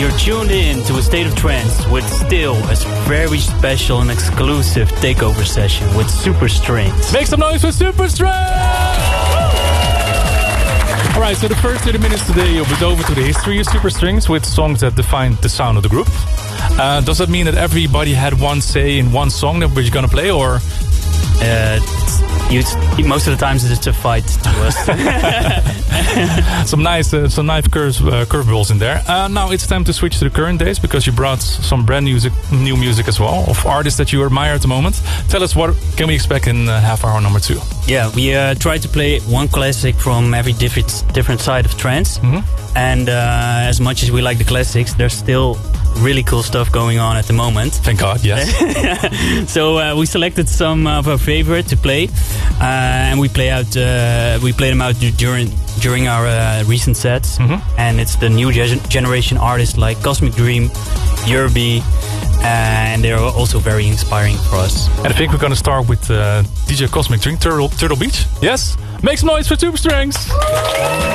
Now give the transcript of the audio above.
You're tuned in to A State of Trance with still a very special and exclusive takeover session with Super Strings. Make some noise for Super Strings! Alright, so the first 30 minutes today you'll be over to the history of Super Strings with songs that define the sound of the group. Does that mean that everybody had one say in one song that we're going to play, or...? Most of the times it's a fight to us. some nice curveballs in there. Now it's time to switch to the current days, because you brought some brand new music as well of artists that you admire at the moment. Tell us, what can we expect in half hour number 2? Yeah, we try to play one classic from every different side of trance. Mm-hmm. And as much as we like the classics, there's still really cool stuff going on at the moment. Thank God, yes. So we selected some of our favorite to play, and we play them out during our recent sets. Mm-hmm. And it's the new generation artists like Cosmic Dream, Yerby, and they're also very inspiring for us. And I think we're going to start with DJ Cosmic Dream, Turtle Beach. Yes? Make some noise for Super Strings!